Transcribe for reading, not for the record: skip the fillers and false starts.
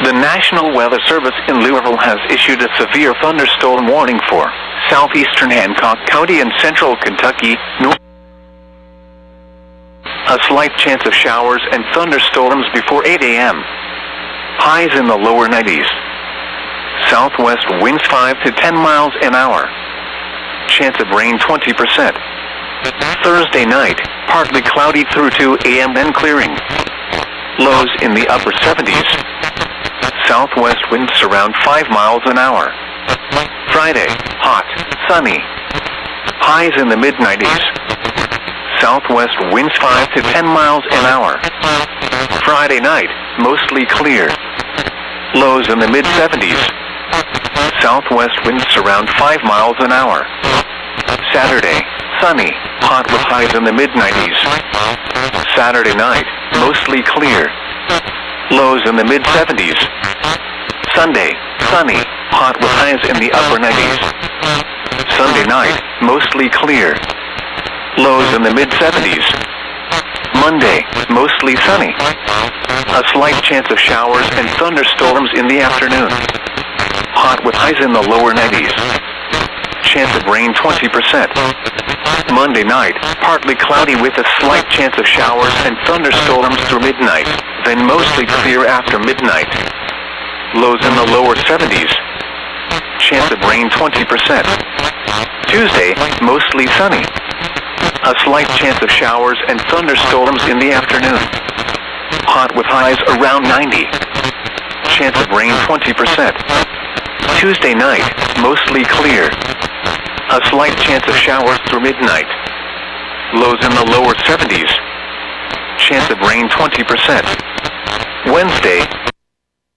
The National Weather Service in Louisville has issued a severe thunderstorm warning for southeastern Hancock County and central Kentucky. A slight chance of showers and thunderstorms before 8 a.m. Highs in the lower 90s. Southwest winds 5 to 10 miles an hour. Chance of rain 20%. Thursday night, partly cloudy through 2 a.m. then clearing. Lows in the upper 70s. Southwest winds around 5 miles an hour. Friday, hot, sunny. Highs in the mid-90s. Southwest winds 5 to 10 miles an hour. Friday night, mostly clear. Lows in the mid-70s. Southwest winds around 5 miles an hour. Saturday, sunny, hot with highs in the mid-90s. Saturday night, mostly clear. Lows in the mid-70s. Sunday, sunny, hot with highs in the upper 90s. Sunday night, mostly clear. Lows in the mid-70s. Monday, mostly sunny. A slight chance of showers and thunderstorms in the afternoon. Hot with highs in the lower 90s. Chance of rain 20%. Monday night, partly cloudy with a slight chance of showers and thunderstorms through midnight, then mostly clear after midnight. Lows in the lower 70s. Chance of rain 20%. Tuesday, mostly sunny. A slight chance of showers and thunderstorms in the afternoon. Hot with highs around 90. Chance of rain 20%. Tuesday night, mostly clear. A slight chance of showers through midnight. Lows in the lower 70s. Chance of rain 20%. Wednesday,